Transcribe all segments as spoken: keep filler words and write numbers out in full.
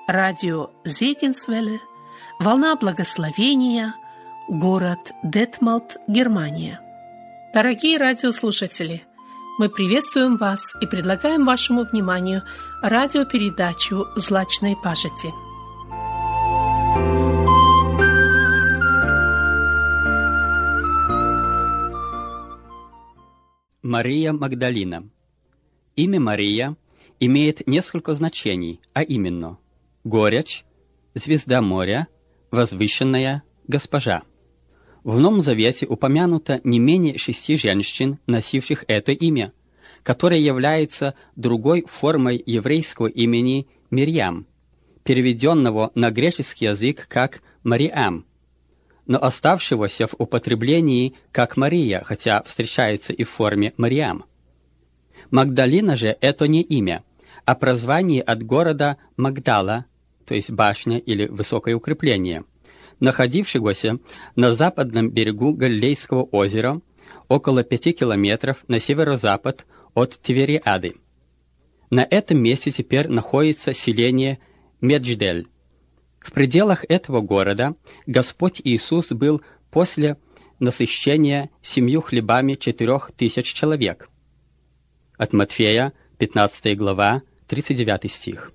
радио Зегенсвелле, волна благословения, город Детмалт, Германия. Дорогие радиослушатели, мы приветствуем вас и предлагаем вашему вниманию радиопередачу «Злачной пажити». Мария Магдалина. Имя Мария имеет несколько значений, а именно горячь, звезда моря, возвышенная, госпожа. В Новом Завете упомянуто не менее шести женщин, носивших это имя, которое является другой формой еврейского имени Мирьям, переведенного на греческий язык как Мариам, но оставшегося в употреблении как Мария, хотя встречается и в форме Мариам. Магдалина же это не имя, а прозвание от города Магдала, то есть башня или высокое укрепление, находившегося на западном берегу Галилейского озера, около пяти километров на северо-запад от Тивериады. На этом месте теперь находится селение Медждель. В пределах этого города Господь Иисус был после насыщения семью хлебами четырех тысяч человек. От Матфея, пятнадцатая глава, тридцать девятый стих.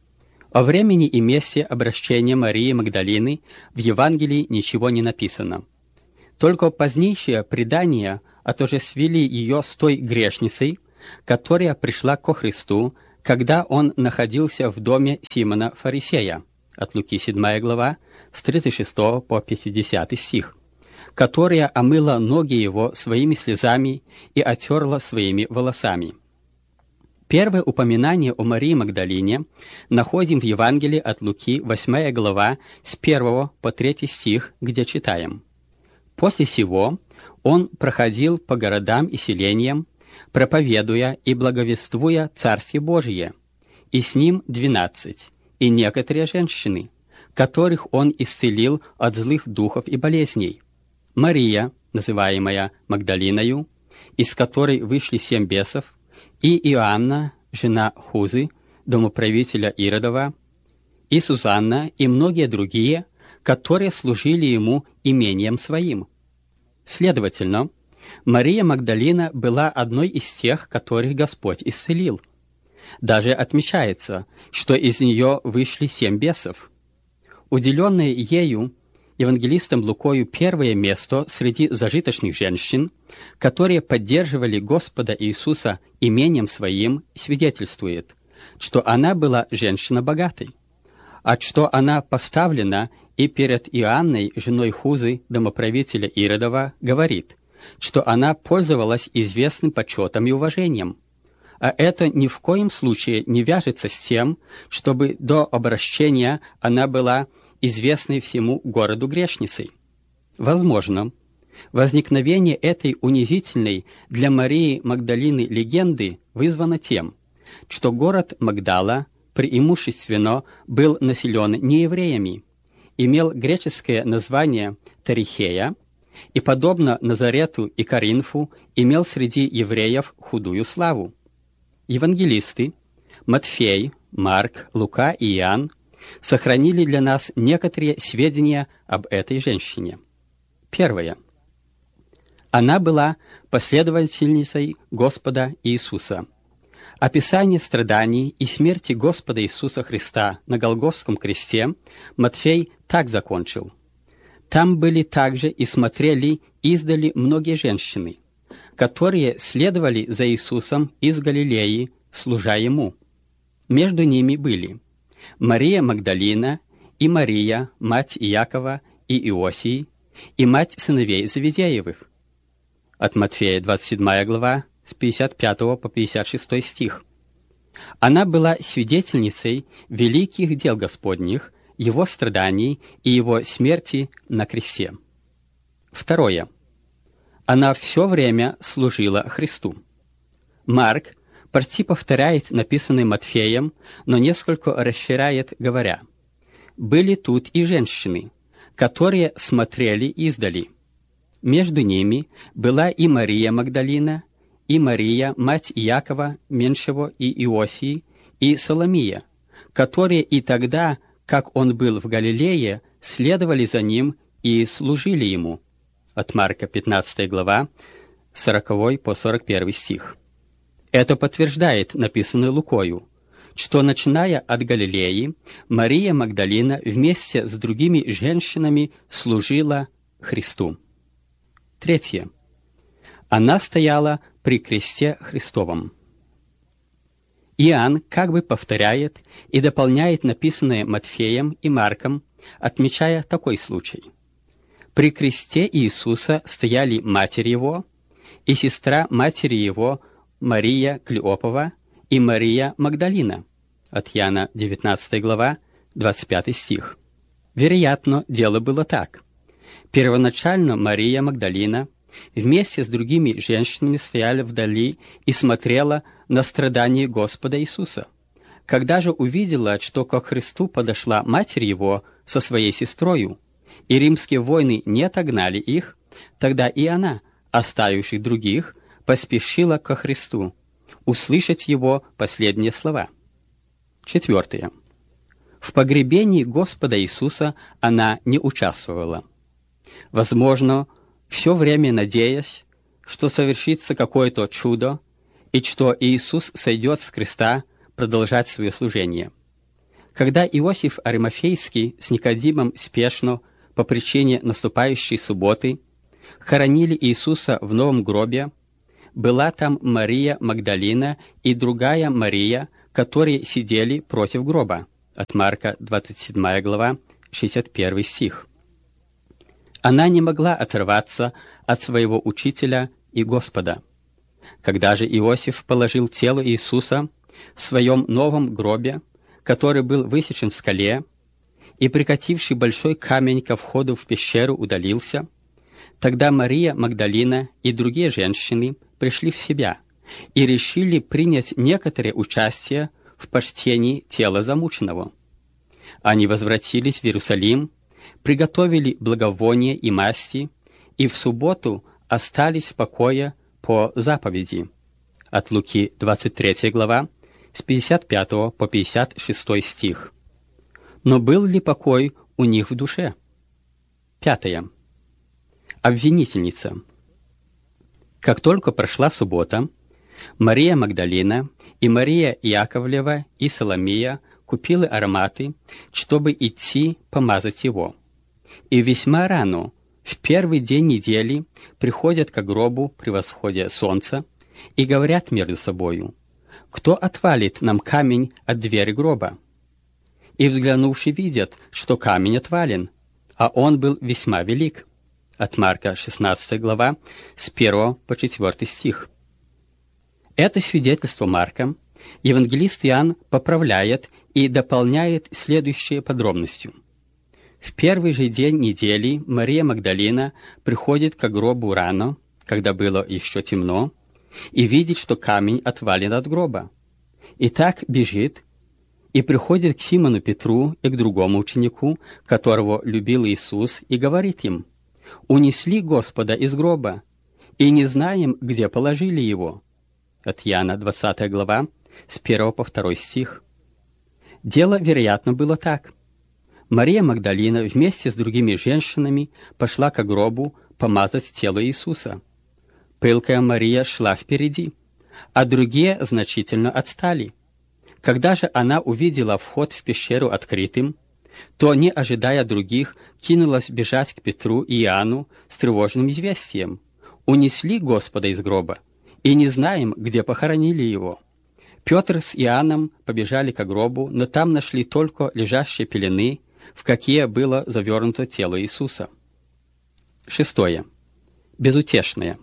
О времени и месте обращения Марии Магдалины в Евангелии ничего не написано. Только позднейшие предания отождествили ее с той грешницей, которая пришла ко Христу, когда он находился в доме Симона Фарисея, от Луки седьмая глава, с тридцать шестого по пятидесятый стих, которая омыла ноги его своими слезами и отерла своими волосами. Первое упоминание о Марии Магдалине находим в Евангелии от Луки, восьмая глава, с первого по третий стих, где читаем: «После сего он проходил по городам и селениям, проповедуя и благовествуя Царствие Божие, и с ним двенадцать, и некоторые женщины, которых он исцелил от злых духов и болезней. Мария, называемая Магдалиною, из которой вышли семь бесов, и Иоанна, жена Хузы, домоправителя Иродова, и Сузанна, и многие другие, которые служили ему имением своим. Следовательно, Мария Магдалина была одной из тех, которых Господь исцелил. Даже отмечается, что из нее вышли семь бесов. Уделенное ею евангелистом Лукою первое место среди зажиточных женщин, которые поддерживали Господа Иисуса имением своим, свидетельствует, что она была женщина богатой, а что она поставлена и перед Иоанной, женой Хузы, домоправителя Иродова, говорит, что она пользовалась известным почетом и уважением. А это ни в коем случае не вяжется с тем, чтобы до обращения она была известной всему городу грешницей. Возможно, возникновение этой унизительной для Марии Магдалины легенды вызвано тем, что город Магдала преимущественно был населен не евреями, имел греческое название Тарихея и, подобно Назарету и Коринфу, имел среди евреев худую славу. Евангелисты Матфей, Марк, Лука и Иоанн сохранили для нас некоторые сведения об этой женщине. Первое. Она была последовательницей Господа Иисуса. Описание страданий и смерти Господа Иисуса Христа на Голгофском кресте Матфей так закончил: «Там были также и смотрели издали многие женщины, которые следовали за Иисусом из Галилеи, служа Ему. Между ними были Мария Магдалина и Мария, мать Иакова и Иосии, и мать сыновей Завидеевых». От Матфея, двадцать седьмая глава, с пятьдесят пятого по пятьдесят шестой стих. Она была свидетельницей великих дел Господних, Его страданий и Его смерти на кресте. Второе. Она все время служила Христу. Марк почти повторяет написанное Матфеем, но несколько расширяет, говоря: «Были тут и женщины, которые смотрели издали. Между ними была и Мария Магдалина, и Мария, мать Иакова Меньшего и Иосии, и Соломия, которые и тогда, как он был в Галилее, следовали за ним и служили ему». От Марка, пятнадцатая глава, сороковой по сорок первый стих. Это подтверждает написанное Лукою, что, начиная от Галилеи, Мария Магдалина вместе с другими женщинами служила Христу. Третье. Она стояла при кресте Христовом. Иоанн как бы повторяет и дополняет написанное Матфеем и Марком, отмечая такой случай. При кресте Иисуса стояли матерь его и сестра матери его Мария Клеопова и Мария Магдалина. От Иоанна, девятнадцатая глава, двадцать пятый стих. Вероятно, дело было так. Первоначально Мария Магдалина вместе с другими женщинами стояла вдали и смотрела на страдания Господа Иисуса. Когда же увидела, что ко Христу подошла матерь его со своей сестрою, и римские воины не отогнали их, тогда и она, оставивши других, поспешила ко Христу, услышать его последние слова. Четвертое. В погребении Господа Иисуса она не участвовала. Возможно, все время надеясь, что совершится какое-то чудо, и что Иисус сойдет с креста продолжать свое служение. Когда Иосиф Аримафейский с Никодимом спешно, по причине наступающей субботы, хоронили Иисуса в новом гробе, была там Мария Магдалина и другая Мария, которые сидели против гроба. От Марка, двадцать седьмая глава, шестьдесят первый стих. Она не могла оторваться от своего учителя и Господа. Когда же Иосиф положил тело Иисуса в своем новом гробе, который был высечен в скале, и, прикативший большой камень ко входу в пещеру, удалился, тогда Мария Магдалина и другие женщины пришли в себя и решили принять некоторое участие в почтении тела замученного. Они возвратились в Иерусалим, приготовили благовония и масти, и в субботу остались в покое по заповеди. От Луки, двадцать третья глава, с пятьдесят пятого по пятьдесят шестой стих. Но был ли покой у них в душе? Пятое. Обвинительница. Как только прошла суббота, Мария Магдалина и Мария Яковлева и Соломия купили ароматы, чтобы идти помазать его. И весьма рано, в первый день недели, приходят к гробу при восходе солнца и говорят между собою: «Кто отвалит нам камень от двери гроба?» И, взглянувши, видят, что камень отвален, а он был весьма велик. От Марка, шестнадцатая глава, с первого по четвертый стих. Это свидетельство Марка евангелист Иоанн поправляет и дополняет следующей подробностью. В первый же день недели Мария Магдалина приходит к гробу рано, когда было еще темно, и видит, что камень отвален от гроба. И так бежит, и приходит к Симону Петру и к другому ученику, которого любил Иисус, и говорит им: «Унесли Господа из гроба, и не знаем, где положили его». От Иоанна, двадцатая глава, с первого по второй стих. Дело, вероятно, было так. Мария Магдалина вместе с другими женщинами пошла к гробу помазать тело Иисуса. Пылкая Мария шла впереди, а другие значительно отстали. Когда же она увидела вход в пещеру открытым, то, не ожидая других, кинулась бежать к Петру и Иоанну с тревожным известием: «Унесли Господа из гроба, и не знаем, где похоронили его». Петр с Иоанном побежали к гробу, но там нашли только лежащие пелены, в какие было завернуто тело Иисуса. Шестое. Безутешное.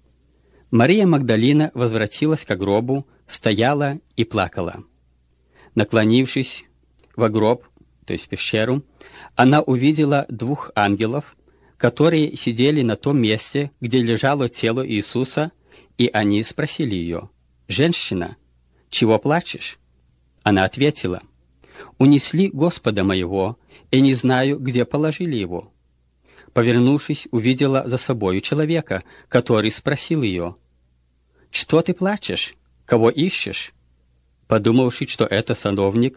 Мария Магдалина возвратилась к гробу, стояла и плакала. Наклонившись во гроб, то есть в пещеру, она увидела двух ангелов, которые сидели на том месте, где лежало тело Иисуса, и они спросили ее: «Женщина, чего плачешь?» Она ответила: «Унесли Господа моего, и не знаю, где положили его». Повернувшись, увидела за собою человека, который спросил ее: «Что ты плачешь? Кого ищешь?» Подумавши, что это сановник,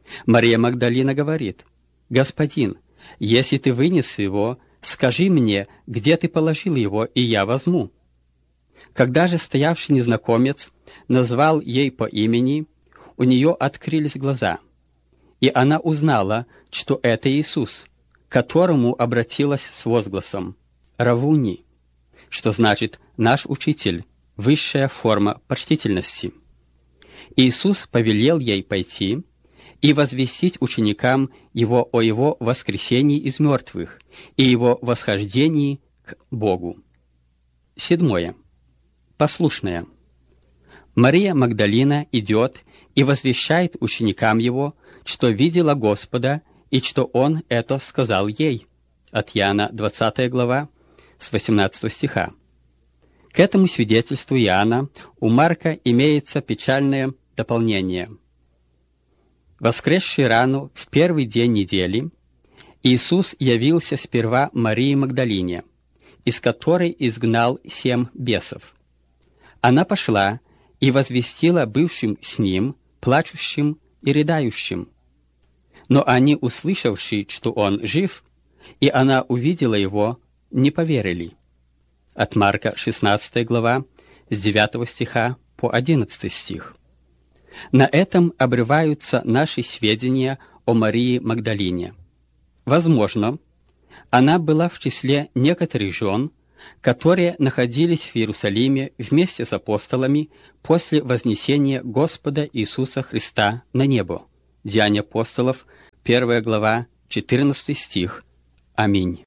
Мария Магдалина говорит: «Господин, если ты вынес его, скажи мне, где ты положил его, и я возьму». Когда же стоявший незнакомец назвал ей по имени, у нее открылись глаза, и она узнала, что это Иисус, к которому обратилась с возгласом «Равуни», что значит «наш учитель», высшая форма почтительности. Иисус повелел ей пойти и возвестить ученикам его о его воскресении из мертвых и его восхождении к Богу. Седьмое. Послушная. Мария Магдалина идет и возвещает ученикам его, что видела Господа и что Он это сказал ей. От Иоанна двадцатая глава, с восемнадцатого стиха. К этому свидетельству Иоанна у Марка имеется печальное дополнение. Воскресший рано в первый день недели, Иисус явился сперва Марии Магдалине, из которой изгнал семь бесов. Она пошла и возвестила бывшим с ним, плачущим и рыдающим. Но они, услышавши, что он жив, и она увидела его, не поверили. От Марка шестнадцатая глава, с девятого стиха по одиннадцатый стих. На этом обрываются наши сведения о Марии Магдалине. Возможно, она была в числе некоторых жен, которые находились в Иерусалиме вместе с апостолами после вознесения Господа Иисуса Христа на небо. Деяния апостолов, первая глава, четырнадцатый стих. Аминь.